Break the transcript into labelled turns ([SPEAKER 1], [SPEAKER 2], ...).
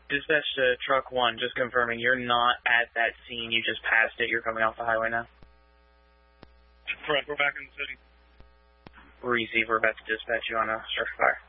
[SPEAKER 1] Dispatch to truck 1, just confirming you're not at that scene. You just passed it. You're coming off the highway now.
[SPEAKER 2] Correct. We're back in the city.
[SPEAKER 1] Receive. We're about to dispatch you on a search fire.